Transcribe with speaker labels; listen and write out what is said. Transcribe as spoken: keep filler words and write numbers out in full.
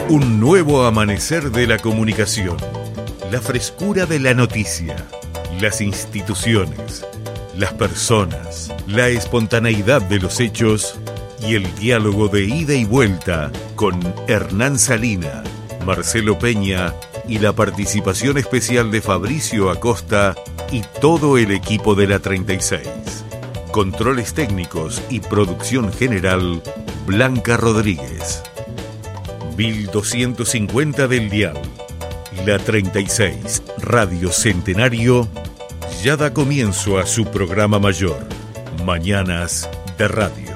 Speaker 1: Un nuevo amanecer de la comunicación, la frescura de la noticia, las instituciones, las personas, la espontaneidad de los hechos y el diálogo de ida y vuelta con Hernán Salina, Marcelo Peña y la participación especial de Fabricio Acosta y todo el equipo de la treinta y seis. Controles técnicos y producción general, Blanca Rodríguez. mil doscientos cincuenta del dial. La treinta y seis, Radio Centenario, ya da comienzo a su programa mayor, Mañanas de Radio.